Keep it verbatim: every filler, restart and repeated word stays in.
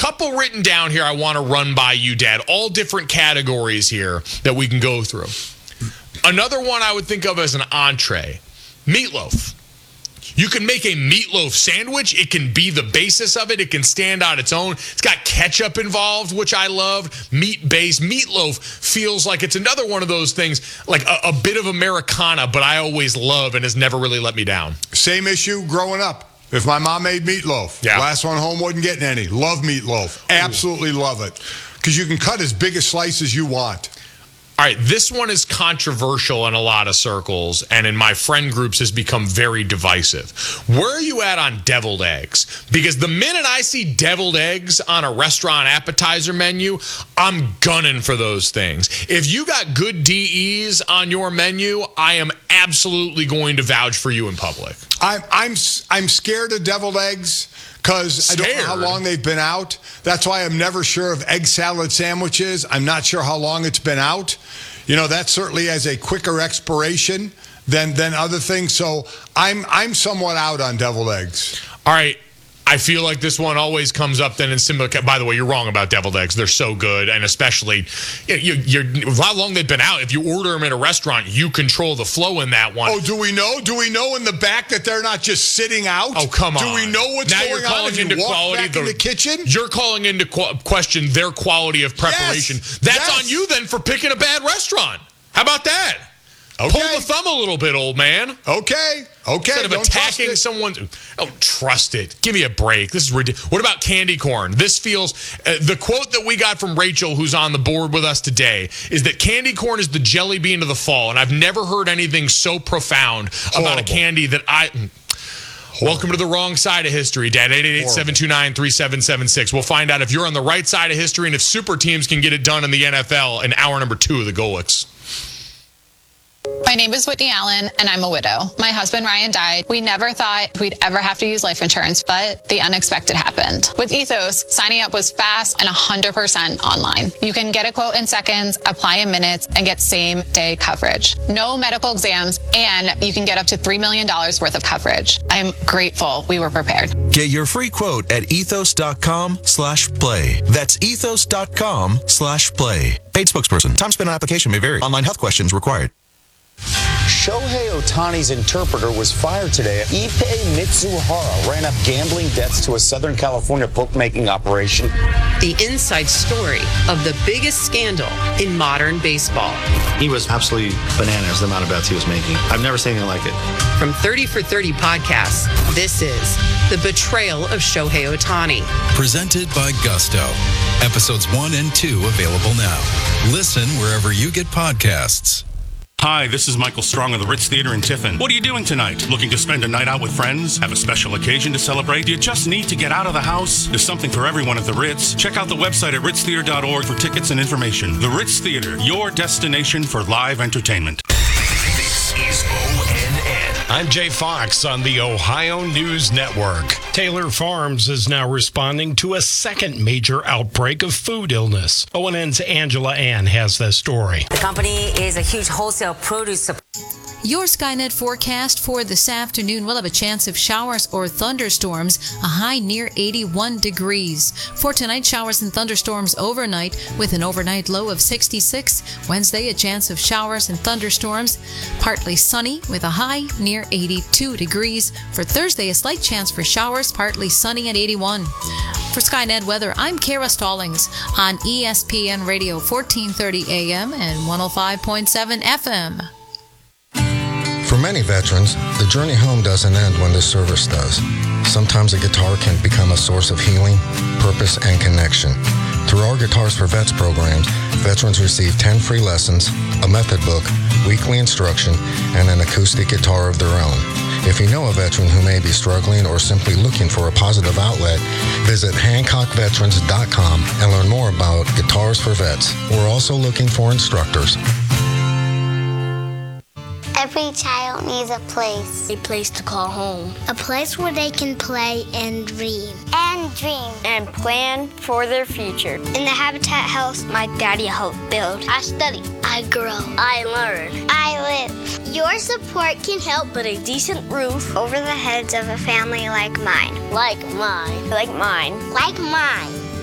couple written down here I want to run by you, Dad. All different categories here that we can go through. Another one I would think of as an entree, meatloaf. You can make a meatloaf sandwich. It can be the basis of it. It can stand on its own. It's got ketchup involved, which I love. Meat-based. Meatloaf feels like it's another one of those things, like a, a bit of Americana, but I always love and has never really let me down. Same issue growing up. If my mom made meatloaf, yeah. last one home wasn't getting any. Love meatloaf. Absolutely Ooh. Love it. Because you can cut as big a slice as you want. All right, this one is controversial in a lot of circles, and in my friend groups has become very divisive. Where are you at on deviled eggs? Because the minute I see deviled eggs on a restaurant appetizer menu, I'm gunning for those things. If you got good D Es on your menu, I am absolutely going to vouch for you in public. I'm I'm I'm scared of deviled eggs. Because I don't know how long they've been out. That's why I'm never sure of egg salad sandwiches. I'm not sure how long it's been out. You know, that certainly has a quicker expiration than than other things. So I'm I'm somewhat out on deviled eggs. All right. I feel like this one always comes up then in similar. By the way, you're wrong about deviled eggs. They're so good, and especially you, you're, how long they've been out. If you order them in a restaurant, you control the flow in that one. Oh, do we know? Do we know in the back that they're not just sitting out? Oh, come on. Do we know what's now going you're calling on? If into you walk quality back the, in the kitchen? You're calling into qu- question their quality of preparation. Yes. That's yes. on you then for picking a bad restaurant. How about that? Okay. Pull the thumb a little bit, old man. Okay. Okay. Instead of Don't attacking someone, don't trust it. Give me a break. This is ridiculous. What about candy corn? This feels, uh, the quote that we got from Rachel, who's on the board with us today, is that candy corn is the jelly bean of the fall. And I've never heard anything so profound Horrible. about a candy that I... Horrible. Welcome to the wrong side of history, Dad. eight eight eight, seven two nine, three seven seven six. We'll find out if you're on the right side of history and if super teams can get it done in the N F L in hour number two of the Golics. My name is Whitney Allen, and I'm a widow. My husband, Ryan, died. We never thought we'd ever have to use life insurance, but the unexpected happened. With Ethos, signing up was fast and one hundred percent online. You can get a quote in seconds, apply in minutes, and get same-day coverage. No medical exams, and you can get up to three million dollars worth of coverage. I'm grateful we were prepared. Get your free quote at ethos.com slash play. That's ethos.com slash play. Paid spokesperson. Time spent on application may vary. Online health questions required. Shohei Ohtani's interpreter was fired today. Ippei Mitsuhara ran up gambling debts to a Southern California bookmaking operation. The inside story of the biggest scandal in modern baseball. He was absolutely bananas, the amount of bets he was making. I've never seen anything like it. From thirty for thirty podcasts, this is The Betrayal of Shohei Ohtani. Presented by Gusto. Episodes one and two available now. Listen wherever you get podcasts. Hi, this is Michael Strong of the Ritz Theater in Tiffin. What are you doing tonight? Looking to spend a night out with friends? Have a special occasion to celebrate? Do you just need to get out of the house? There's something for everyone at the Ritz. Check out the website at ritz theater dot org for tickets and information. The Ritz Theater, your destination for live entertainment. This is O N N. I'm Jay Fox on the Ohio News Network. Taylor Farms is now responding to a second major outbreak of food illness. O N N's Angela Ann has the story. The company is a huge wholesale produce supplier. Your Skynet forecast for this afternoon will have a chance of showers or thunderstorms, a high near eighty-one degrees. For tonight, showers and thunderstorms overnight with an overnight low of sixty-six. Wednesday, a chance of showers and thunderstorms, partly sunny with a high near eighty-two degrees. For Thursday, a slight chance for showers, partly sunny at eighty-one. For Skynet weather, I'm Kara Stallings on E S P N Radio fourteen thirty A M and one oh five point seven F M. For many veterans, the journey home doesn't end when the service does. Sometimes a guitar can become a source of healing, purpose, and connection. Through our Guitars for Vets programs, veterans receive ten free lessons, a method book, weekly instruction, and an acoustic guitar of their own. If you know a veteran who may be struggling or simply looking for a positive outlet, visit hancock veterans dot com and learn more about Guitars for Vets. We're also looking for instructors. Every child needs a place. A place to call home. A place where they can play and dream. And dream. And plan for their future. In the Habitat house, my daddy helped build. I study. I grow. I learn. I live. Your support can help put a decent roof over the heads of a family like mine. Like mine. Like mine. Like mine.